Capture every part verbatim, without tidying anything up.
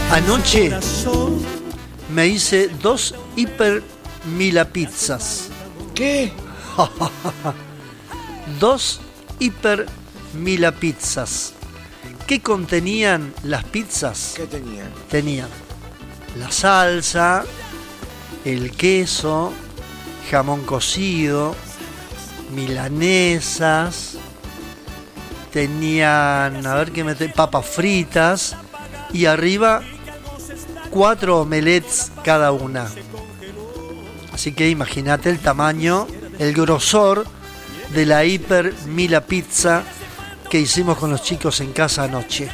Anoche me hice dos hiper mila pizzas. ¿Qué? Dos hiper mila pizzas. ¿Qué contenían las pizzas? ¿Qué tenían? Tenían la salsa, el queso, jamón cocido, milanesas, tenían, a ver qué meter, papas fritas y arriba cuatro omelets cada una. Así que imagínate el tamaño, el grosor de la hiper mila pizza que hicimos con los chicos en casa anoche.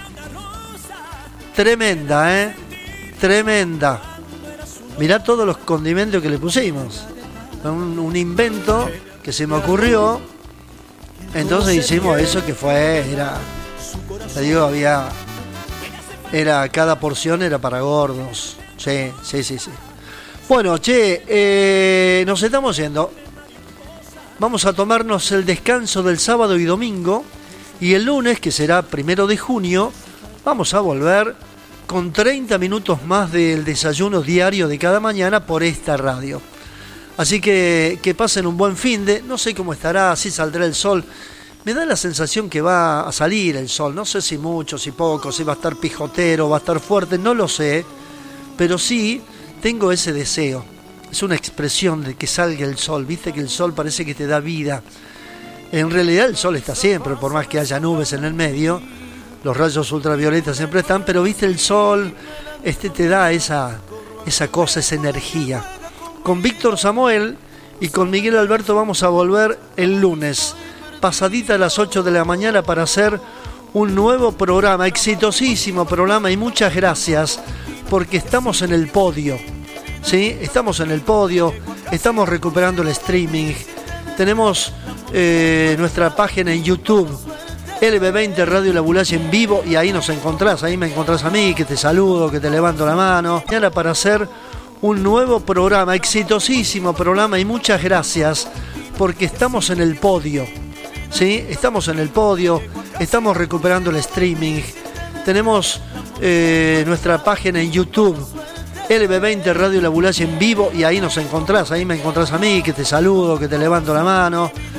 Tremenda, ¿eh? Tremenda. Mirá todos los condimentos que le pusimos. Un, un invento que se me ocurrió. Entonces hicimos eso que fue, era, te digo, había, era, cada porción era para gordos. Sí, sí, sí, sí. Bueno, che, eh, nos estamos yendo. Vamos a tomarnos el descanso del sábado y domingo. Y el lunes, que será primero de junio, vamos a volver con treinta minutos más del desayuno diario de cada mañana por esta radio. Así que que pasen un buen finde. No sé cómo estará, si saldrá el sol. Me da la sensación que va a salir el sol. No sé si mucho, si poco, si va a estar pijotero, va a estar fuerte, no lo sé. Pero sí tengo ese deseo. Es una expresión de que salga el sol. Viste que el sol parece que te da vida. En realidad el sol está siempre, por más que haya nubes en el medio, los rayos ultravioletas siempre están, pero viste el sol, este te da esa, esa cosa, esa energía. Con Víctor Samuel y con Miguel Alberto vamos a volver el lunes, pasadita a las ocho de la mañana para hacer un nuevo programa, exitosísimo programa, y muchas gracias porque estamos en el podio, ¿sí? Estamos en el podio, estamos recuperando el streaming, tenemos eh, nuestra página en YouTube, L B veinte Radio La Bulacia en vivo, y ahí nos encontrás, ahí me encontrás a mí, que te saludo, que te levanto la mano, y ahora para hacer un nuevo programa, exitosísimo programa, y muchas gracias porque estamos en el podio, ¿sí? Estamos en el podio, estamos recuperando el streaming, tenemos eh, nuestra página en YouTube, L B veinte Radio La Bulacia en vivo, y ahí nos encontrás, ahí me encontrás a mí, que te saludo, que te levanto la mano.